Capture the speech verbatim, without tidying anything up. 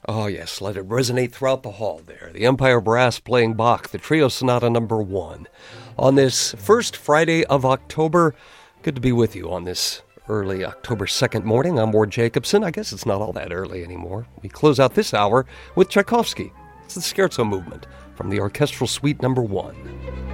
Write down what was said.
Oh, yes, let it resonate throughout the hall there. The Empire Brass playing Bach, the Trio Sonata number one. On this first Friday of October, good to be with you on this early October second morning. I'm Ward Jacobson. I guess it's not all that early anymore. We close out this hour with Tchaikovsky. It's the Scherzo movement from the Orchestral Suite number one.